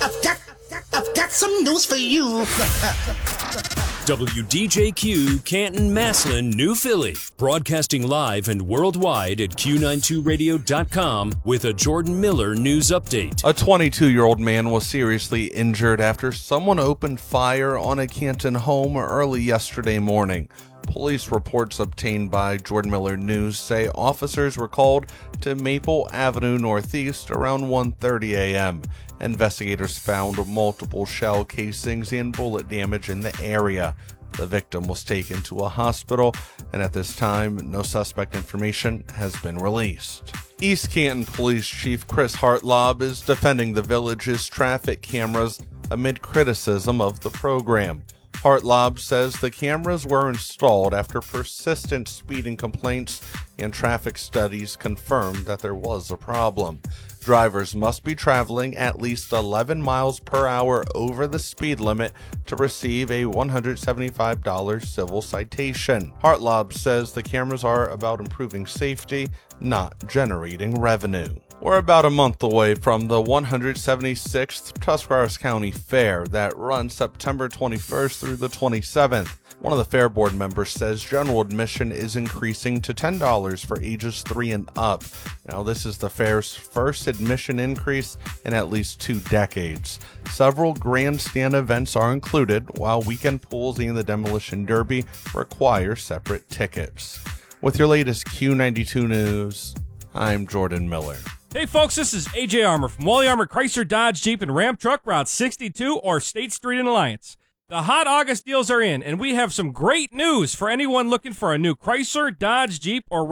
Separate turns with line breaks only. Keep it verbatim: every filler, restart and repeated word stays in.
I've got, I've got some news for you.
W D J Q, Canton, Massillon, New Philly. Broadcasting live and worldwide at Q ninety-two radio dot com with a Jordan Miller news update.
A twenty-two-year-old man was seriously injured after someone opened fire on a Canton home early yesterday morning. Police reports obtained by Jordan Miller News say officers were called to Maple Avenue Northeast around one thirty a.m. Investigators found multiple shell casings and bullet damage in the area. The victim was taken to a hospital, and at this time, no suspect information has been released. East Canton Police Chief Chris Hartlob is defending the village's traffic cameras amid criticism of the program. Hartlob says the cameras were installed after persistent speeding complaints and traffic studies confirmed that there was a problem. Drivers must be traveling at least eleven miles per hour over the speed limit to receive a one hundred seventy-five dollars civil citation. Hartlob says the cameras are about improving safety, not generating revenue. We're about a month away from the one hundred seventy-sixth Tuscarawas County Fair that runs September twenty-first through the twenty-seventh. One of the Fair Board members says general admission is increasing to ten dollars for ages three and up. Now, this is the fair's first admission increase in at least two decades. Several grandstand events are included, while weekend pools and the Demolition Derby require separate tickets. With your latest Q ninety-two News, I'm Jordan Miller.
Hey folks, this is A J Armour from Wally Armour Chrysler Dodge Jeep and Ram Truck, Route sixty-two or State Street in Alliance. The hot August deals are in, and we have some great news for anyone looking for a new Chrysler, Dodge, Jeep, or